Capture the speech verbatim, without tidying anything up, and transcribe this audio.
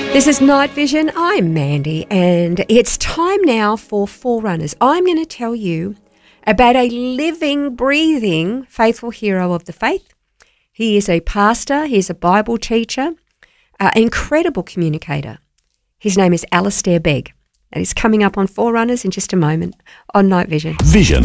This is Night Vision. I'm Mandy, and it's time now for Forerunners. I'm going to tell you about a living, breathing, faithful hero of the faith. He is a pastor, he's a Bible teacher, an incredible communicator. His name is Alistair Begg, and he's coming up on Forerunners in just a moment on Night Vision. Vision